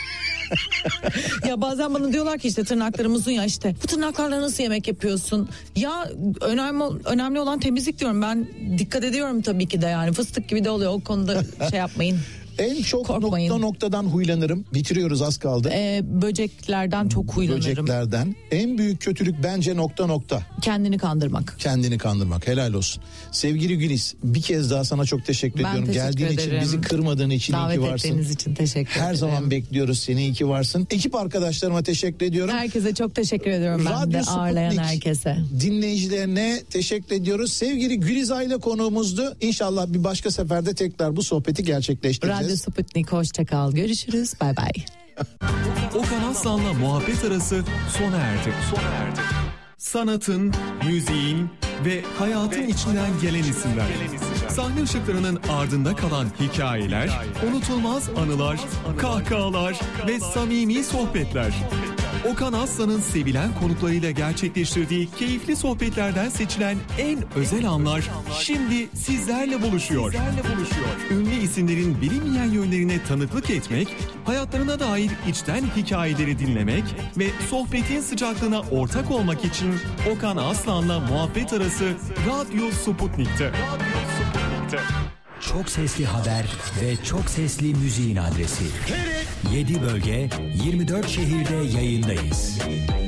Ya bazen bana diyorlar ki işte tırnaklarım uzun ya, işte bu tırnaklarla nasıl yemek yapıyorsun? Ya önemli olan temizlik diyorum. Ben dikkat ediyorum tabii ki de, yani fıstık gibi de oluyor, o konuda şey yapmayın. En çok Korkmayın. noktadan huylanırım. Bitiriyoruz, az kaldı. Böceklerden çok huylanırım. Böceklerden. En büyük kötülük bence nokta. Kendini kandırmak. Kendini kandırmak. Helal olsun. Sevgili Güliz, bir kez daha sana çok teşekkür ediyorum. teşekkür Geldiğin için, ederim. bizi kırmadığın için iyi Davet ki varsın. ettiğiniz için teşekkür ederim. Her zaman bekliyoruz seni, iyi ki varsın. Ekip arkadaşlarıma teşekkür ediyorum. Herkese çok teşekkür ediyorum, ben de ağırlayan Sputnik herkese. dinleyicilerine teşekkür ediyoruz. Sevgili Güliz Ayla konuğumuzdu. İnşallah bir başka seferde tekrar bu sohbeti gerçekleştireceğiz. Radyo Sputnik, hoşçakal, görüşürüz, bay bay. Okan Aslan'la muhabbet arası sona erdi. Sanatın, müziğin ve hayatın içinden gelen isimler. Sahne ışıklarının ardında kalan hikayeler, unutulmaz anılar, kahkahalar ve samimi sohbetler. Okan Aslan'ın sevilen konuklarıyla gerçekleştirdiği keyifli sohbetlerden seçilen en özel anlar şimdi sizlerle buluşuyor. Ünlü isimlerin bilinmeyen yönlerine tanıklık etmek, hayatlarına dair içten hikayeleri dinlemek ve sohbetin sıcaklığına ortak olmak için Okan Aslan'la muhabbet arası Radyo Sputnik'te. Çok sesli haber ve çok sesli müziğin adresi. 7 bölge, 24 şehirde yayındayız.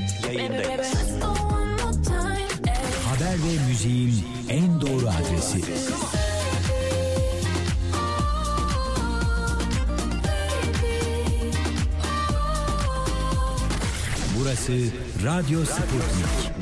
Haber ve müziğin en doğru adresi. Burası Radyo Sputnik.